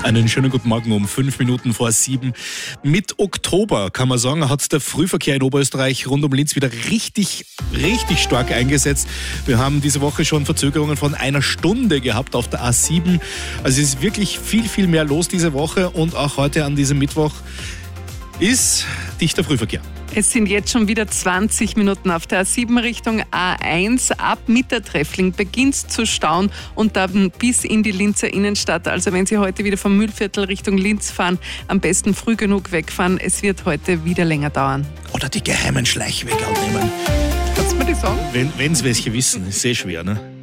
Einen schönen guten Morgen um 5 Minuten vor 7. Mit Oktober, kann man sagen, hat der Frühverkehr in Oberösterreich rund um Linz wieder richtig stark eingesetzt. Wir haben diese Woche schon Verzögerungen von einer Stunde gehabt auf der A7. Also es ist wirklich viel mehr los diese Woche und auch heute an diesem Mittwoch ist dichter Frühverkehr. Es sind jetzt schon wieder 20 Minuten auf der A7 Richtung A1. Ab Mittertreffling beginnt es zu stauen und dann bis in die Linzer Innenstadt. Also wenn Sie heute wieder vom Mühlviertel Richtung Linz fahren, am besten früh genug wegfahren. Es wird heute wieder länger dauern. Oder die geheimen Schleichwege nehmen. Kannst du mir das sagen? Wenn es welche wissen, ist sehr schwer, ne?